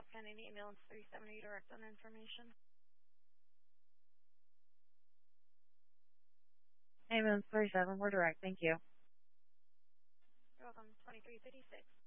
South Kennedy, ambulance 370, direct on information. Ambulance 37, we're direct. Thank you. You're welcome. 2356.